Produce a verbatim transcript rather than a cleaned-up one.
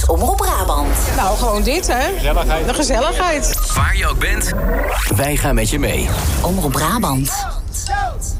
Omroep Brabant. Nou, gewoon dit, hè? Gezelligheid. De gezelligheid. Waar je ook bent, wij gaan met je mee. Omroep Brabant.